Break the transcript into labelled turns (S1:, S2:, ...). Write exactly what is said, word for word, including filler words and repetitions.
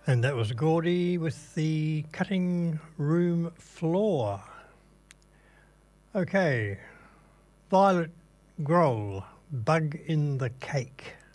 S1: And that was Gordy with the cutting room floor. Okay, Violet Grohl, Bug in the Cake.